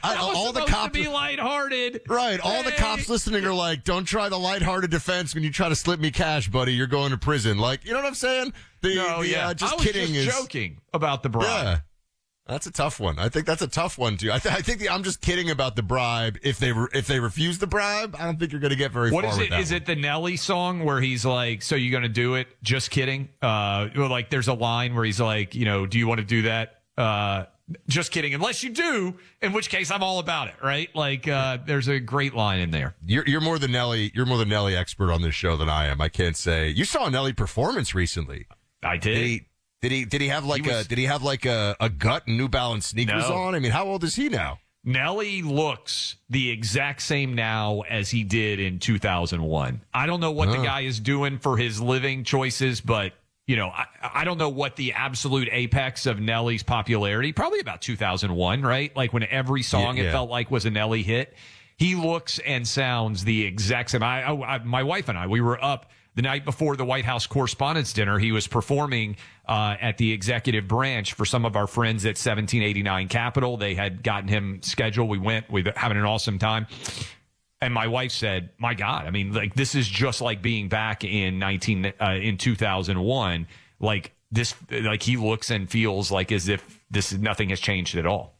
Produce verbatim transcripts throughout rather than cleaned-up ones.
I, that was all the supposed cops to be lighthearted. Right. All the Hey. cops listening are like, don't try the lighthearted defense when you try to slip me cash, buddy. You're going to prison. Like, you know what I'm saying? The, No, the, yeah. uh, just I was kidding just is joking about the bribe. Yeah. That's a tough one. I think that's a tough one too. I, th- I think the, I'm just kidding about the bribe. If they re- if they refuse the bribe, I don't think you're going to get very What far is with it? that Is one. it the Nelly song where he's like, "So you going to do it?" Just kidding. Uh, well, like there's a line where he's like, you know, do you want to do that? Uh, just kidding. Unless you do, in which case I'm all about it. Right? Like, uh, there's a great line in there. You're, you're more the Nelly. You're more the Nelly expert on this show than I am. I can't say. You saw a Nelly performance recently. I did. Did he? Did he? Did he have like He was- a? Did he have like a, a gut and New Balance sneakers No. on? I mean, how old is he now? Nelly looks the exact same now as he did in two thousand one. I don't know what the Oh. guy is doing for his living choices, but you know, I, I don't know what the absolute apex of Nelly's popularity, probably about two thousand one, right? Like when every song Yeah, yeah. it felt like was a Nelly hit. He looks and sounds the exact same. I, I, I my wife and I, we were up the night before the White House Correspondents' Dinner. He was performing uh, at the executive branch for some of our friends at seventeen eighty-nine Capitol. They had gotten him scheduled. We went. We were having an awesome time. And my wife said, "My God, I mean, like this is just like being back in nineteen uh, in two thousand one. Like this, like he looks and feels like as if this nothing has changed at all."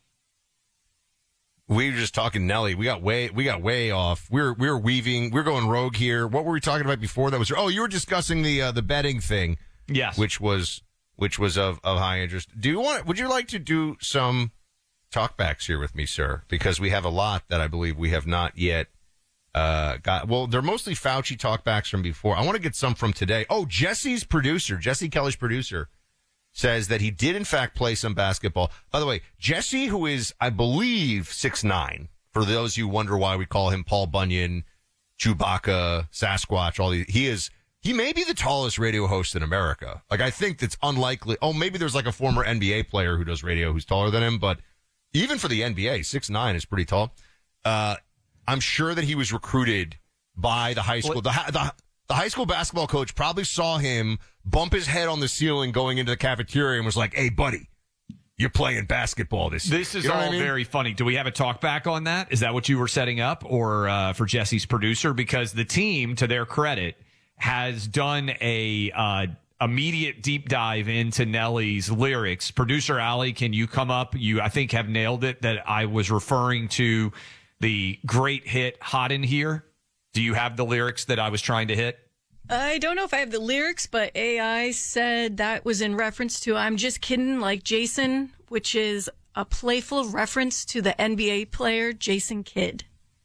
We were just talking Nelly. We got way, we got way off. We were, we were weaving. We are going rogue here. What were we talking about before that was? Oh, you were discussing the uh, the betting thing. Yes. which was which was of, of high interest. Do you want? Would you like to do some talkbacks here with me, sir? Because we have a lot that I believe we have not yet uh, got. Well, they're mostly Fauci talkbacks from before. I want to get some from today. Oh, Jesse's producer, Jesse Kelly's producer, says that he did, in fact, play some basketball. By the way, Jesse, who is, I believe, six nine, for those who wonder why we call him Paul Bunyan, Chewbacca, Sasquatch, all these, he is, he may be the tallest radio host in America. Like, I think that's unlikely. Oh, maybe there's like a former N B A player who does radio who's taller than him, but even for the N B A, six nine is pretty tall. Uh, I'm sure that he was recruited by the high school. The, the, the high school basketball coach probably saw him bump his head on the ceiling going into the cafeteria and was like, "Hey, buddy, you're playing basketball this year." This is You know all what I mean? very funny. Do we have a talk back on that? Is that what you were setting up, or uh, for Jesse's producer? Because the team, to their credit, has done a uh, immediate deep dive into Nelly's lyrics. Producer Ali, can you come up? You, I think, have nailed it. That I was referring to the great hit "Hot in Here." Do you have the lyrics that I was trying to hit? I don't know if I have the lyrics, but A I said that was in reference to I'm Just Kidding, like Jason, which is a playful reference to the N B A player Jason Kidd.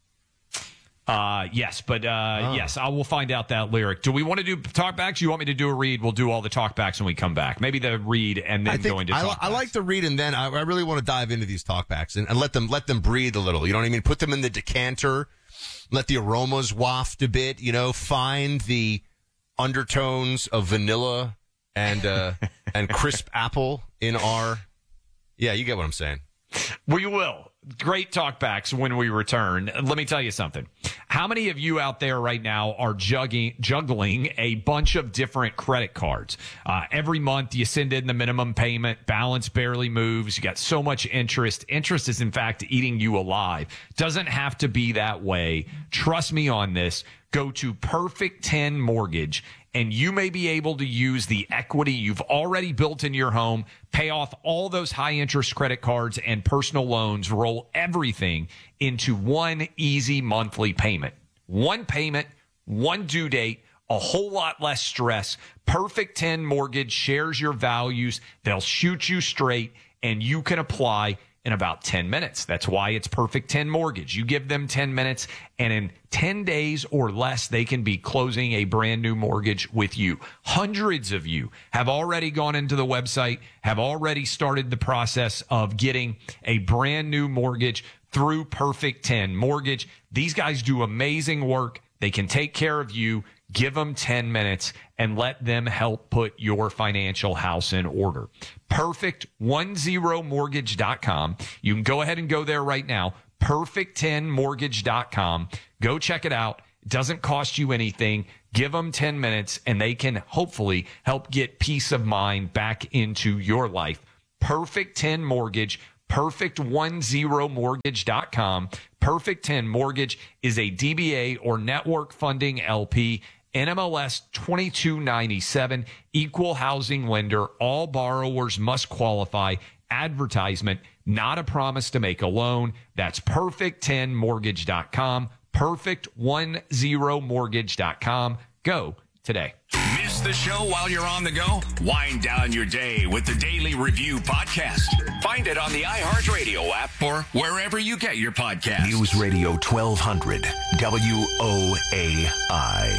Uh, yes, but uh, Oh. yes, I will find out that lyric. Do we want to do talkbacks? You want me to do a read? We'll do all the talkbacks when we come back. Maybe the read and then I think go into I, li- talkbacks. I like to read, and then I, I really want to dive into these talkbacks and, and let them let them breathe a little. You know what I mean? Put them in the decanter, let the aromas waft a bit. You know, find the undertones of vanilla and uh, and crisp apple in our. Yeah, you get what I'm saying. We will. Great talkbacks when we return. Let me tell you something. How many of you out there right now are juggling, juggling a bunch of different credit cards? Uh, every month you send in the minimum payment, balance barely moves. You got so much interest. Interest is, in fact, eating you alive. Doesn't have to be that way. Trust me on this. Go to Perfect ten Mortgage, and you may be able to use the equity you've already built in your home, pay off all those high interest credit cards and personal loans, roll everything into one easy monthly payment. One payment, one due date, a whole lot less stress. Perfect ten Mortgage shares your values. They'll shoot you straight, and you can apply in about ten minutes. That's why it's Perfect ten Mortgage. You give them ten minutes, and in ten days or less, they can be closing a brand new mortgage with you. Hundreds of you have already gone into the website, have already started the process of getting a brand new mortgage through Perfect ten Mortgage. These guys do amazing work. They can take care of you. Give them ten minutes and let them help put your financial house in order. perfect ten mortgage dot com. You can go ahead and go there right now. perfect ten mortgage dot com. Go check it out. It doesn't cost you anything. Give them ten minutes and they can hopefully help get peace of mind back into your life. Perfect ten Mortgage. perfect ten mortgage dot com. Perfect ten Mortgage is a D B A or network funding L P, N M L S twenty-two ninety-seven, equal housing lender. All borrowers must qualify. Advertisement, not a promise to make a loan. That's perfect ten mortgage dot com. perfect ten mortgage dot com. Go today. Miss the show while you're on the go? Wind down your day with the Daily Review podcast. Find it on the iHeartRadio app or wherever you get your podcasts. News Radio twelve hundred W O A I.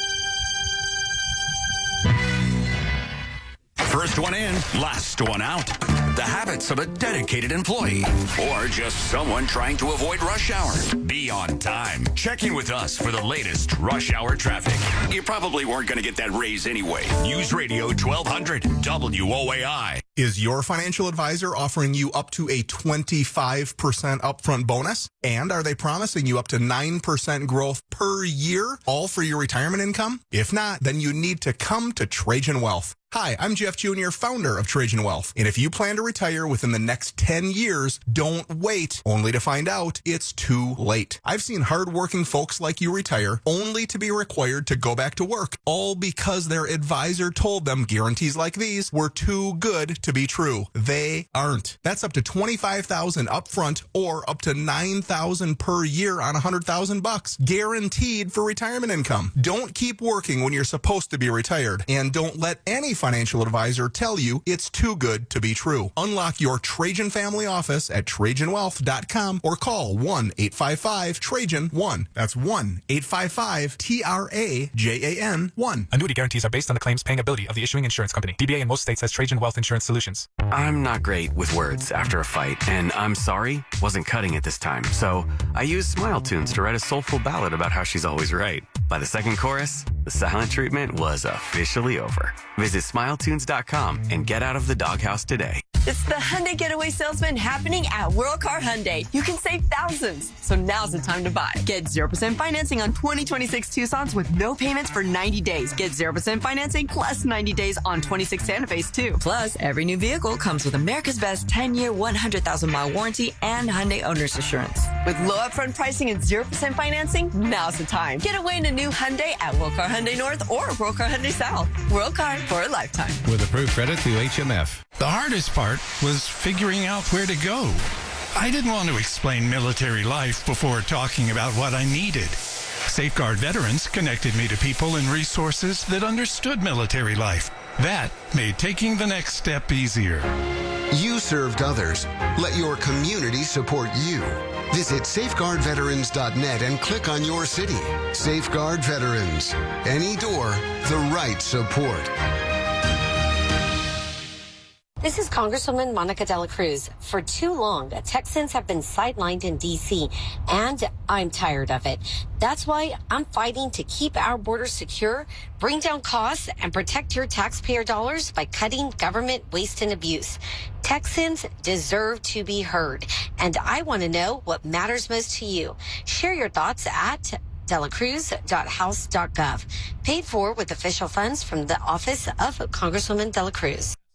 First one in, last one out. The habits of a dedicated employee or just someone trying to avoid rush hour. Be on time. Check in with us for the latest rush hour traffic. You probably weren't going to get that raise anyway. News Radio twelve hundred W O A I. Is your financial advisor offering you up to a twenty-five percent upfront bonus? And are they promising you up to nine percent growth per year, all for your retirement income? If not, then you need to come to Trajan Wealth. Hi, I'm Jeff Junior, founder of Trajan Wealth. And if you plan to retire within the next ten years, don't wait only to find out it's too late. I've seen hardworking folks like you retire only to be required to go back to work, all because their advisor told them guarantees like these were too good to be true. They aren't. That's up to twenty-five thousand dollars upfront or up to nine thousand dollars per year on one hundred thousand bucks, guaranteed for retirement income. Don't keep working when you're supposed to be retired, and don't let any financial advisor tell you it's too good to be true. Unlock your Trajan family office at Trajan Wealth dot com or call one eight five five Trajan one. That's one eight five five T R A J A N one. Annuity guarantees are based on the claims paying ability of the issuing insurance company. D B A in most states has Trajan Wealth Insurance Solutions. I'm not great with words after a fight, and I'm sorry wasn't cutting it this time. So I used Smile Tunes to write a soulful ballad about how she's always right. By the second chorus, the silent treatment was officially over. Visit smile tunes dot com and get out of the doghouse today. It's the Hyundai Getaway Salesman happening at World Car Hyundai. You can save thousands, so now's the time to buy. Get zero percent financing on twenty twenty-six Tucsons with no payments for ninety days. Get zero percent financing plus ninety days on twenty-six Santa Fe's too. Plus, every new vehicle comes with America's Best ten-year, one hundred thousand mile warranty and Hyundai Owner's Assurance. With low upfront pricing and zero percent financing, now's the time. Get away in a new Hyundai at World Car Hyundai North or World Car Hyundai South. World Car for a lifetime. With approved credit through H M F. The hardest part was figuring out where to go. I didn't want to explain military life before talking about what I needed. Safeguard Veterans connected me to people and resources that understood military life. That made taking the next step easier. You served others. Let your community support you. Visit safeguard veterans dot net and click on your city. Safeguard Veterans. Any door, the right support. This is Congresswoman Monica De La Cruz. For too long, Texans have been sidelined in D C, and I'm tired of it. That's why I'm fighting to keep our borders secure, bring down costs, and protect your taxpayer dollars by cutting government waste and abuse. Texans deserve to be heard, and I want to know what matters most to you. Share your thoughts at delacruz dot house dot gov. Paid for with official funds from the Office of Congresswoman De La Cruz.